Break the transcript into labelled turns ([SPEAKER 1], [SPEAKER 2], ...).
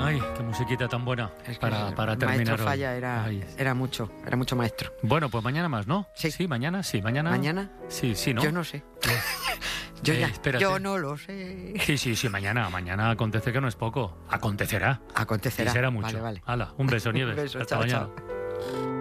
[SPEAKER 1] Ay, qué musiquita tan buena
[SPEAKER 2] Es que
[SPEAKER 1] para terminar
[SPEAKER 2] Maestro
[SPEAKER 1] hoy.
[SPEAKER 2] Falla era mucho maestro.
[SPEAKER 1] Bueno, pues mañana más, ¿no?
[SPEAKER 2] Sí.
[SPEAKER 1] Sí, mañana.
[SPEAKER 2] ¿Mañana?
[SPEAKER 1] Sí, ¿no?
[SPEAKER 2] Yo no sé.
[SPEAKER 1] Espérate.
[SPEAKER 2] Yo no lo sé.
[SPEAKER 1] Sí, mañana. Mañana acontece que no es poco. Acontecerá.
[SPEAKER 2] Acontecerá.
[SPEAKER 1] Y será mucho.
[SPEAKER 2] Vale.
[SPEAKER 1] Hala, un beso, Nieves.
[SPEAKER 2] Un beso,
[SPEAKER 1] Hasta
[SPEAKER 2] chao,
[SPEAKER 1] mañana.
[SPEAKER 2] chao.